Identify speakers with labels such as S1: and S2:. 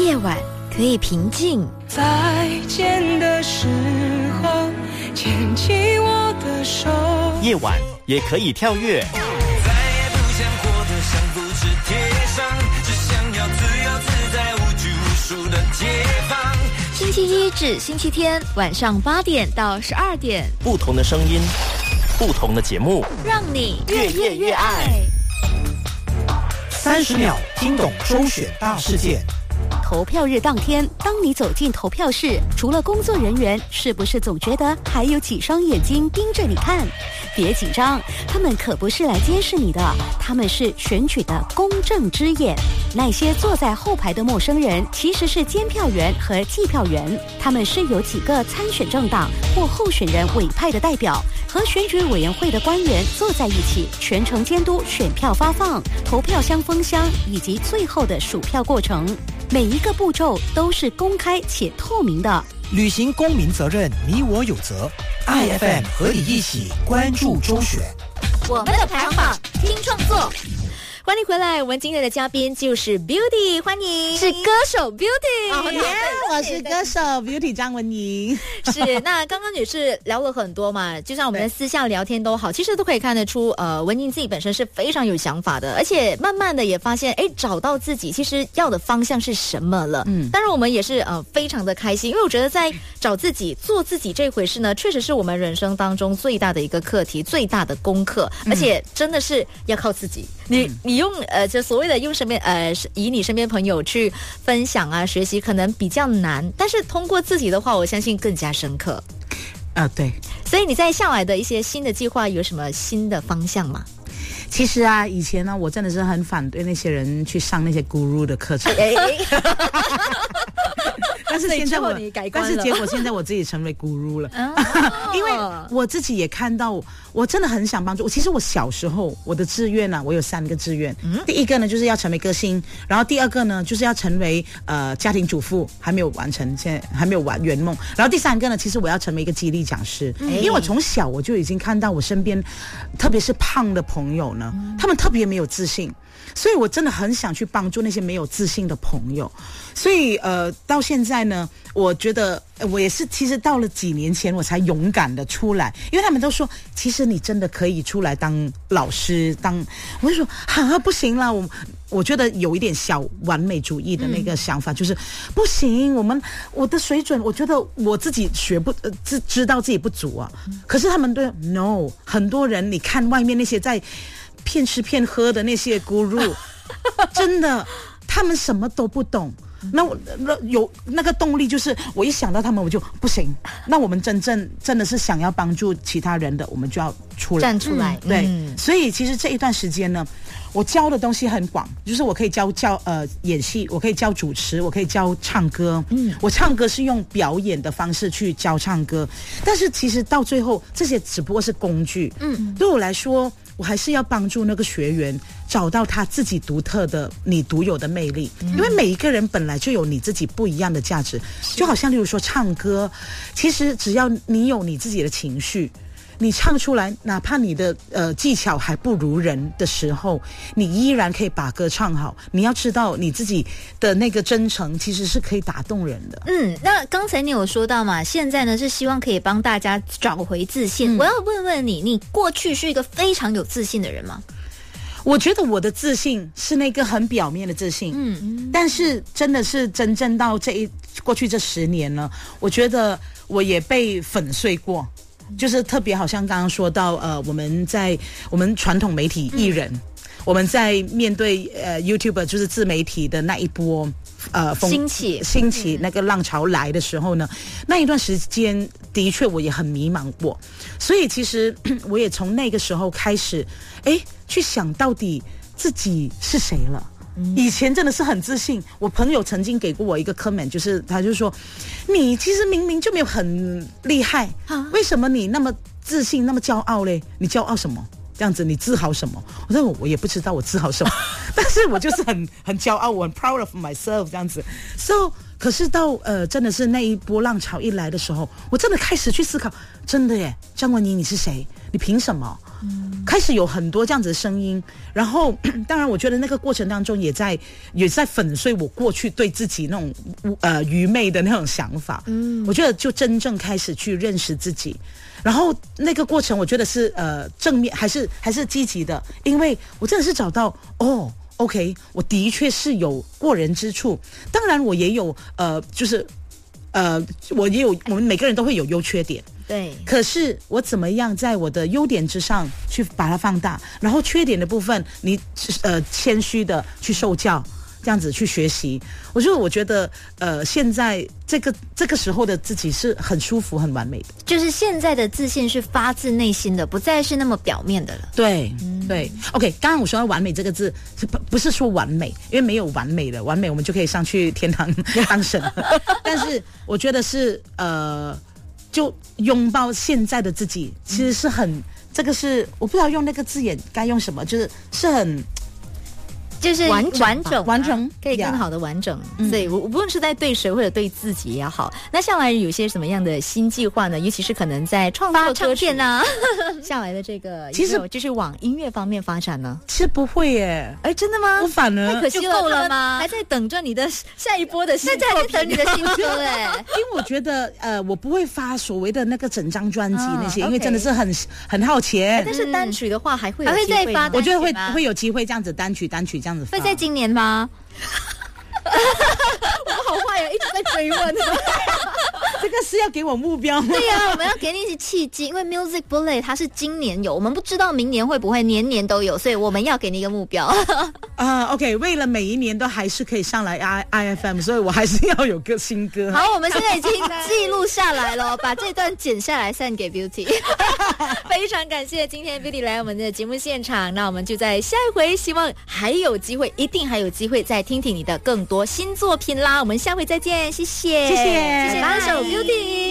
S1: 夜晚可以平静，
S2: 再见的时候牵起我的手，
S3: 夜晚也可以跳跃，
S4: 再也不想活得像复制贴上，只想要自由自在无拘无束的解放。
S1: 星期一至星期天晚上8点到12点，
S3: 不同的声音，不同的节目，
S1: 让你越夜越爱。
S5: 30秒听懂周选大事件。
S6: 投票日当天，当你走进投票室，除了工作人员，是不是总觉得还有几双眼睛盯着你看？别紧张，他们可不是来监视你的，他们是选举的公正之眼。那些坐在后排的陌生人，其实是监票员和计票员，他们是由几个参选政党或候选人委派的代表，和选举委员会的官员坐在一起，全程监督选票发放、投票箱封箱以及最后的数票过程。每一个步骤都是公开且透明的。
S5: 履行公民责任，你我有责。IFM 和你一起关注周选。
S1: 我们的排行榜，听创作。欢迎回来，我们今天的嘉宾就是 Beauty， 欢迎，是歌手 Beauty。
S7: 我是歌手 Beauty 张文莹。
S1: 是，那刚刚也是聊了很多嘛，就像我们的私下聊天都好，其实都可以看得出，文莹自己本身是非常有想法的，而且慢慢的也发现，找到自己其实要的方向是什么了。当然我们也是非常的开心，因为我觉得在找自己、做自己这回事呢，确实是我们人生当中最大的一个课题、最大的功课，而且真的是要靠自己。你用就所谓的用身边以你身边朋友去分享啊学习可能比较难，但是通过自己的话，我相信更加深刻。
S7: 对。
S1: 所以你在下来的一些新的计划有什么新的方向吗？
S7: 其实啊，以前呢，我真的是很反对那些人去上那些 guru 的课程。但是现在但是结果现在我自己成为 guru 了。因为我自己也看到，我真的很想帮助。其实我小时候我的志愿呢，我有3个志愿。第一个呢就是要成为歌星，然后第二个呢就是要成为家庭主妇，还没有完成，现在还没有圆梦。然后第3个呢，其实我要成为一个激励讲师。因为我从小我就已经看到我身边，特别是胖的朋友呢，他们特别没有自信。所以我真的很想去帮助那些没有自信的朋友。所以到现在呢，我觉得我也是，其实到了几年前我才勇敢的出来，因为他们都说其实你真的可以出来当老师，我就说不行啦，我觉得有一点小完美主义的那个想法，就是不行，我的水准，我觉得我自己知道自己不足啊。可是他们对 no， 很多人你看外面那些在骗吃骗喝的那些 guru， 真的他们什么都不懂。那有那个动力，就是我一想到他们我就不行。那我们真的是想要帮助其他人的，我们就要
S1: 站出来。
S7: 对，所以其实这一段时间呢，我教的东西很广，就是我可以教演戏，我可以教主持，我可以教唱歌。我唱歌是用表演的方式去教唱歌，但是其实到最后这些只不过是工具。对我来说，我还是要帮助那个学员找到他自己独特的、你独有的魅力。因为每一个人本来就有你自己不一样的价值，就好像例如说唱歌，其实只要你有你自己的情绪，你唱出来，哪怕你的技巧还不如人的时候，你依然可以把歌唱好。你要知道你自己的那个真诚其实是可以打动人的。
S1: 那刚才你有说到嘛，现在呢是希望可以帮大家找回自信。我要问问你过去是一个非常有自信的人吗？
S7: 我觉得我的自信是那个很表面的自信。但是真的是真正到过去这10年了，我觉得我也被粉碎过。就是特别好像刚刚说到我们传统媒体艺人，我们在面对YouTuber 就是自媒体的那一波兴起那个浪潮来的时候呢，那一段时间的确我也很迷茫过。所以其实我也从那个时候开始去想到底自己是谁了。以前真的是很自信，我朋友曾经给过我一个 comment， 就是他就说你其实明明就没有很厉害，为什么你那么自信那么骄傲嘞？你骄傲什么？这样子你自豪什么？我说我也不知道我自豪什么但是我就是很骄傲，我很 proud of myself 这样子。 So 可是到真的是那一波浪潮一来的时候，我真的开始去思考，真的耶，张文妮你是谁？ 你凭什么？开始有很多这样子的声音，然后当然我觉得那个过程当中也在粉碎我过去对自己那种愚昧的那种想法。我觉得就真正开始去认识自己，然后那个过程我觉得是正面还是积极的，因为我真的是找到OK， 我的确是有过人之处，当然我也有我们每个人都会有优缺点。
S1: 对，
S7: 可是我怎么样在我的优点之上去把它放大，然后缺点的部分你谦虚的去受教，这样子去学习。我觉得现在这个时候的自己是很舒服很完美的，
S1: 就是现在的自信是发自内心的，不再是那么表面的了。
S7: 对对 OK， 刚刚我说到完美这个字不是说完美，因为没有完美的，完美我们就可以上去天堂当神了但是我觉得是就拥抱现在的自己，其实是很这个是我不知道用那个字眼该用什么，是很
S1: 就是完整可以更好的完整。所以无论是在对谁或者对自己也好，那向来有些什么样的新计划呢？尤其是可能在创作唱片啊向来的这个其实就是往音乐方面发展呢？
S7: 其实不会耶。
S1: 真的吗？
S7: 我反而
S1: 太可惜了，
S6: 够了吗？
S1: 还在等着你的下一波的新作品，等你的新歌因
S7: 为我觉得我不会发所谓的那个整张专辑那些，因为真的是很耗钱。
S1: 但是单曲的话还会再发，
S7: 我觉得会有机会这样子单曲这样子发。
S6: 会在今年吗？
S1: 我们好坏呀，一直在追问
S7: 这个是要给我目标吗？
S6: 对呀，我们要给你一些契机，因为 Music Bullet 它是今年有，我们不知道明年会不会年年都有，所以我们要给你一个目标
S7: OK， 为了每一年都还是可以上来 IFM， 所以我还是要有个新歌。
S6: 好，我们现在已经记录下来了把这段剪下来send给 Beauty
S1: 非常感谢今天 Beauty 来我们的节目现场，那我们就在下一回希望还有机会，一定还有机会再听听你的更多新作品啦。我们下回再见，谢谢
S7: 谢谢
S1: 拉手 Beauty。